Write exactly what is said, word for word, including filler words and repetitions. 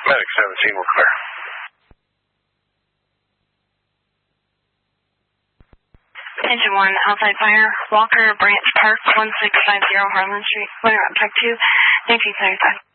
Medic seventeen, we're clear. Engine one, outside fire, Walker Branch Park, one six five zero Harlan Street, Winter Track two, nineteen seventy-five.